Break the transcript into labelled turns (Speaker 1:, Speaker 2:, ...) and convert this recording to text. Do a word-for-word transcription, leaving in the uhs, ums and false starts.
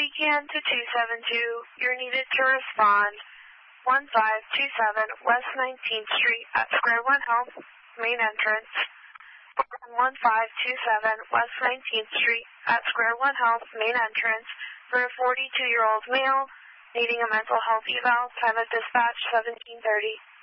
Speaker 1: Pecan to two seven two, you're needed to respond one five two seven West nineteenth Street at Square One Health, main entrance. one five two seven West nineteenth Street at Square One Health, main entrance, for a forty-two-year-old male needing a mental health eval. Time of dispatch seventeen thirty.